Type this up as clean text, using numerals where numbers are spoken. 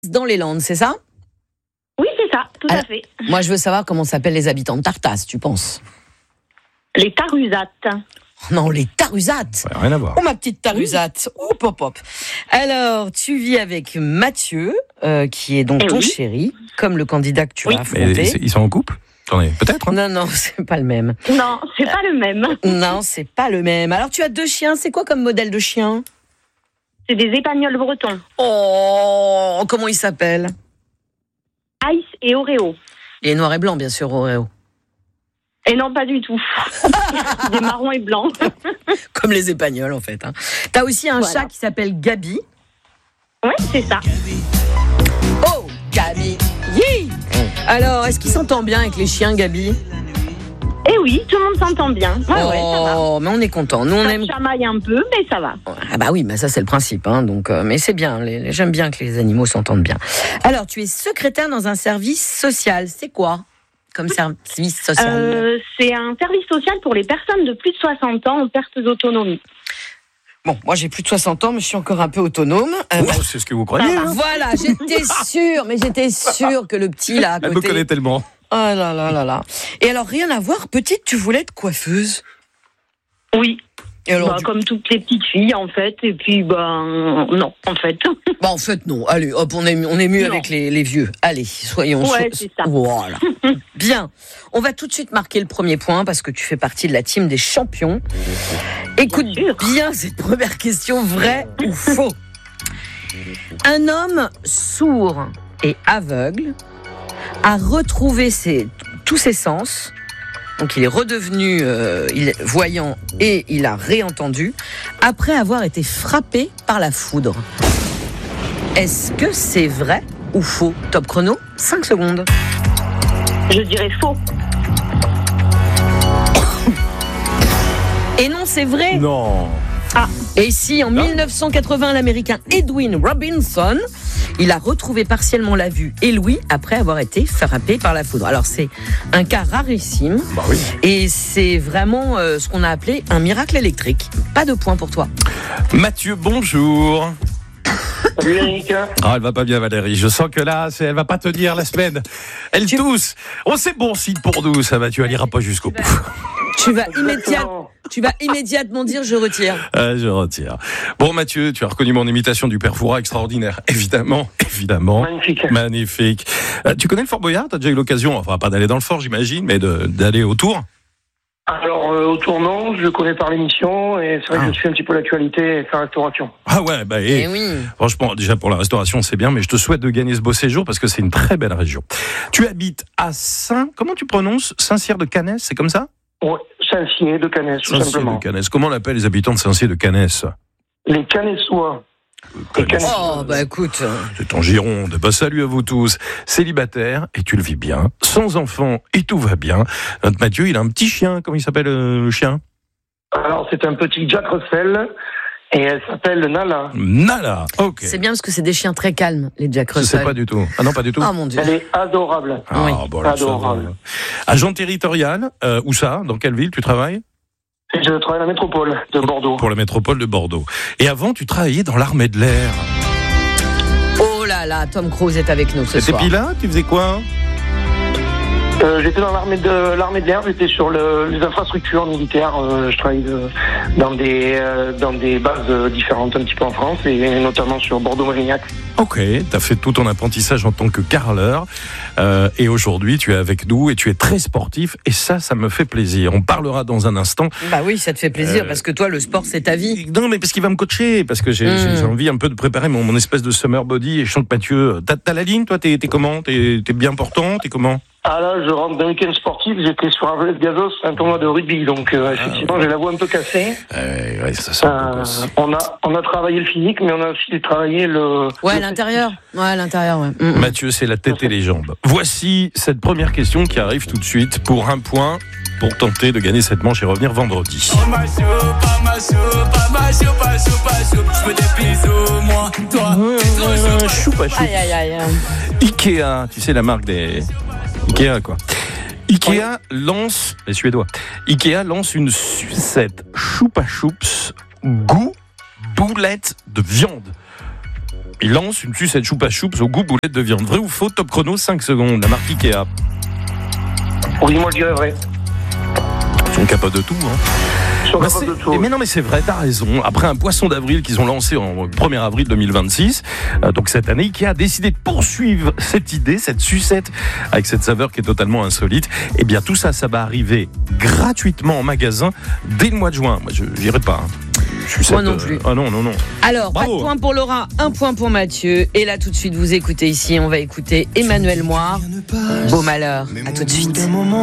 dans les Landes, c'est ça ? Oui, c'est ça, tout à fait. Moi, je veux savoir comment s'appellent les habitants de Tartas, tu penses ? Les Tarusates. Non, les Tarusates. Ouais, rien à voir. Oh, ma petite Tarusate. Oh, pop, pop. Alors, tu vis avec Mathieu, qui est donc ton chéri, comme le candidat que tu vas affronter. Mais ils sont en couple ? Attendez, peut-être. Non, non, c'est pas le même. Non, c'est pas le même. Non, c'est pas le même. Alors, tu as 2 chiens. C'est quoi comme modèle de chien ? C'est des épagnols bretons. Oh, comment ils s'appellent ? Ice et Oreo. Et noir et blanc, bien sûr, Oreo. Et non, pas du tout. Des marrons et blancs. Comme les épagnols, en fait. Hein. T'as aussi un chat qui s'appelle Gabi. Oui, c'est ça. Oh, Gabi. Yi. Alors, est-ce qu'il s'entend bien avec les chiens, Gabi ? Eh oui, tout le monde s'entend bien. Ouais, ça va. Oh, mais on est content. Nous, on aime. Ça chamaille un peu, mais ça va. Ah bah oui, bah ça c'est le principe. Hein, donc, mais c'est bien. J'aime bien que les animaux s'entendent bien. Alors, tu es secrétaire dans un service social. C'est quoi comme service social ? C'est un service social pour les personnes de plus de 60 ans en perte d'autonomie. Bon, moi j'ai plus de 60 ans, mais je suis encore un peu autonome. C'est ce que vous croyez. Hein. Voilà, j'étais sûre que le petit là à côté. Elle me connaît tellement. Oh là là là là. Et alors, rien à voir, petite, tu voulais être coiffeuse ? Oui. Et alors, comme toutes les petites filles, en fait. Et puis, non, en fait. Bah, en fait, non. Allez, hop, on est mieux avec les vieux. Allez, soyons... Ouais, c'est ça. Voilà. Bien. On va tout de suite marquer le premier point parce que tu fais partie de la team des champions. Écoute bien cette première question, vrai ou faux ? Un homme sourd et aveugle a retrouvé tous ses sens. Donc il est redevenu voyant et il a réentendu après avoir été frappé par la foudre. Est-ce que c'est vrai ou faux ? Top chrono, 5 secondes. Je dirais faux. Et non, c'est vrai. Non. Ah. Et si en 1980, l'Américain Edwin Robinson, il a retrouvé partiellement la vue et l'ouïe après avoir été frappé par la foudre. Alors c'est un cas rarissime. Bah oui. Et c'est vraiment ce qu'on a appelé un miracle électrique. Pas de point pour toi. Mathieu, bonjour. Salut Eric. Ah, elle va pas bien Valérie. Je sens que là, elle va pas tenir la semaine. Elle tousse. Oh, c'est bon signe pour nous, ça Mathieu. Elle ira pas jusqu'au bout. Tu vas immédiatement dire je retire. Je retire. Bon Mathieu, tu as reconnu mon imitation du père Fouras, extraordinaire. Évidemment. Magnifique. Tu connais le Fort Boyard ? Tu as déjà eu l'occasion, enfin pas d'aller dans le fort j'imagine, mais d'aller autour ? Alors, au tournant, je le connais par l'émission et c'est vrai que je suis un petit peu l'actualité et faire restauration. Ah ouais, bah oui. Franchement, déjà pour la restauration, c'est bien, mais je te souhaite de gagner ce beau séjour parce que c'est une très belle région. Tu habites à comment tu prononces ? Saint-Cyr de Canès, c'est comme ça ? Ouais, Saint-Cyr de Canès, tout simplement. De Canès. Comment l'appellent les habitants de Saint-Cyr de Canès ? Les Canessois. Oh, bah écoute. C'est en Gironde. Bah, salut à vous tous. Célibataire, et tu le vis bien. Sans enfant, et tout va bien. Notre Mathieu, il a un petit chien. Comment il s'appelle le chien ? Alors, c'est un petit Jack Russell. Et elle s'appelle Nala. Nala, ok. C'est bien parce que c'est des chiens très calmes, les Jack Russell. Je sais pas du tout. Ah non, pas du tout. Oh mon Dieu. Elle est adorable. Ah, oui. Bon, alors, adorable. Agent territorial, où ça ? Dans quelle ville tu travailles ? Je travaille à la métropole de Bordeaux. Pour la métropole de Bordeaux. Et avant, tu travaillais dans l'armée de l'air. Oh là là, Tom Cruise est avec nous ce C'était soir. pilote ? Tu faisais quoi ? J'étais dans l'armée de l'air, j'étais sur les infrastructures militaires. Je travaille dans des bases différentes un petit peu en France et notamment sur Bordeaux-Mérignac. Ok, t'as fait tout ton apprentissage en tant que carreleur et aujourd'hui tu es avec nous et tu es très sportif et ça me fait plaisir. On parlera dans un instant. Bah oui, ça te fait plaisir parce que toi le sport c'est ta vie. Non mais parce qu'il va me coacher, parce que j'ai envie un peu de préparer mon espèce de summer body et je sens que Mathieu, t'as la ligne toi, t'es comment ? T'es bien portant, t'es comment ? Ah là, je rentre d'un week-end sportif, j'étais sur un volet de gazos, un tournoi de rugby, donc effectivement j'ai la voix un peu cassée. Ouais, ça sent on a travaillé le physique, mais on a aussi travaillé l'intérieur. Ouais, l'intérieur, ouais. Mathieu, c'est la tête et les jambes. Voici cette première question qui arrive tout de suite pour un point, pour tenter de gagner cette manche et revenir vendredi. Choupa choup. Aïe. Ikea, tu sais la marque des... Ikea quoi. Ikea lance, les Suédois, Ikea lance une sucette Choupa Choups goût boulette de viande. Il lance une sucette Choupa Choups au goût boulette de viande. Vrai ou faux? Top chrono, 5 secondes. La marque Ikea. Oui, moi je dirais vrai. Ils sont capables de tout, hein. Mais non, mais c'est vrai, t'as raison. Après un poisson d'avril qu'ils ont lancé en 1er avril 2026, donc cette année, Ikea a décidé de poursuivre cette idée, cette sucette, avec cette saveur qui est totalement insolite. Et bien tout ça, ça va arriver gratuitement en magasin dès le mois de juin. Moi, je n'irai pas. Moi non plus. Ah non. Alors, bravo. Pas de point pour Laura, 1 point pour Mathieu. Et là, tout de suite, vous écoutez ici, on va écouter Emmanuel Moir. Beau malheur. À tout de suite.